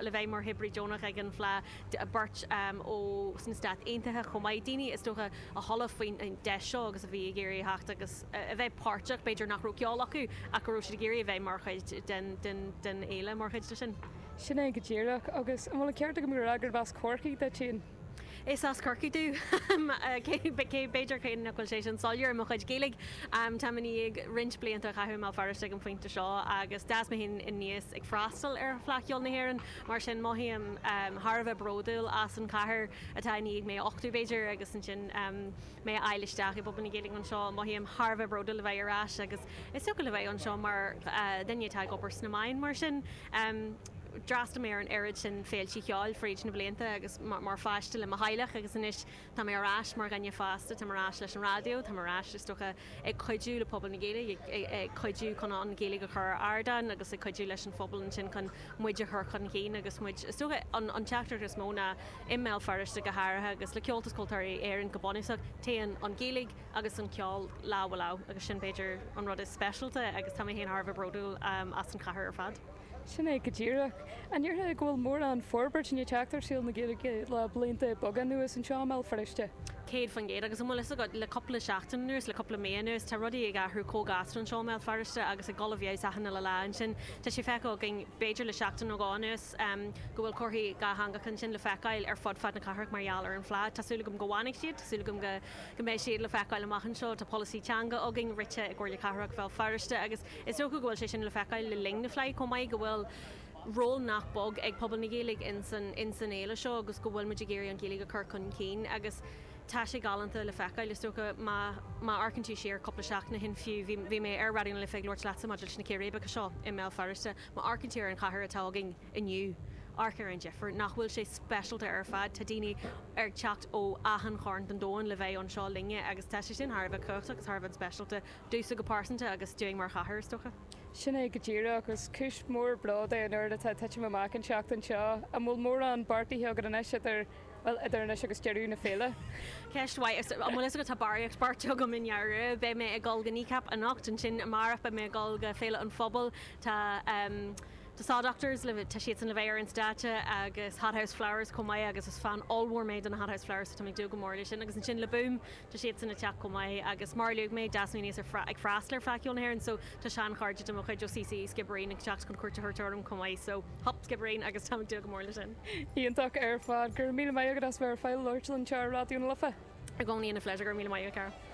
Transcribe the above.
le bheith mar hibrí Jonach ag an flá a burt ó san stát aontaithe chomáid daoine is tucha a thola faoin de seo agus a bhí géirí hecht agus a bheith páirteach beidir nach roceáil acu a go si géirí a bheith marchaid den éile marchaid sin. Sinna go ddíireach agus bhfuil ceart go mú agur bheas cuaircaí de sin. Is as Corky dú beidir chéin nahil sé an sáir mo chuid géig tamí ag rint blianta chaú má fariste an foiointe seo agus das mé hin in níos ag freistal ar flaiciol nahéan mar sin maihíam Harbh brodul as an caiair atá níag mé 8ú Beiidir agus an sin mé eilisteach i bobbna géig an seo maihíam Harbh brodul le bheith arás agus is so go le bheith an seo mar dannetá gopur na main mar sin drasta mé an airid sin féil si cheáil fríd na blianta agus mar fáiste le haileach agus inis tá mé arás mar ganne fásta tá marrás leis an radio tá marrás is stocha ag chuidú le pobl na géile ag chuidú chun an géala go chur ardan agus ag chuidú leis an phobal an sin chun muidir chur chun chéin agus muid stocha an teachtar is móna email fariste go háirithe agus le ceoltas cultúirí ar an gobáiseach téan an géalaigh agus an ceáil lá agus sin Beiidir an rud is specialta agus tá hén Harbh brodul as an chathair ar fad. Sinna go ddíireach an dúirtha go bhfuil mór an forbert in teachtar síl na géige le blianta bogan nuas an seáil fariste. Céad fan géad agus mla le coppla seachtainús le coppla méanús tá rudí ag athú cógastra an seáil fariste agus a golah achanna le lein sin Tá sé feicá gin Beiidir le seachtain ó gáinús go bhfuil chuthaí ga hangachan sin le feicáil ar fod na carthach marall ar an flád Tásúla gom goháinnig siad Tásúla gom go méid siad le feicáil amachchan seo tá policy teanga ó gin rite ag gcuir le carthach fel fariste agus is so go bhfuil sé sin le feicáil le ling na flaid comá go bhfuil ról nach bog ag pobl na géalaigh in san éile seo agus go bhfuil muidir géirí an géalaigh a chur chun cín agus tá sé galanta le feicáil is tócha má arcantí sé ar coppla seach na hin fiú bhí mé ar radioúna le féh Lord Lata maidir na cérébe seo i mé fariste má arcantíir an chathair atágin inniu arcar an Jefffer nach bhfuil sé specialta ar fad tá daoine ar teacht ó ahan cháint an dóin le bheith an seo linge agus tá sé sin Harbh cocht agus Harbh specialta dúsa go pásanta agus dúing mar chathair tócha. Sinna go ddíire agus cis mór blada an air atá teite amach an seach an seo a bhfuil mór an bartaíthe go an idir idirna agus deirú na féile. Ceisthaid am go tabbarí exportú go minhearú be mé ag gáil go nícap a nacht an sin marach be mé gáil go féile an phobal tá Tá doctors le tá siad an le bhéir an státe agus Hothouse Flowers comá agus is fan allhór méid an Hothouse Flowers tá dú go mór sin agus an sin le boom tá siad sanna teach comá agus marliúg méid dasmí níos ag freislar faiciún héir so tá sean cháide am chuid CC skibbrain ag teach chun cuairte thuirm comá so hop skibbrain agus tá dú go mór sin. Íonach ar fád gur mí mai agad as bhar fáil Lordland te radioúna lefa. A gcóí na fleis gur mí mai car.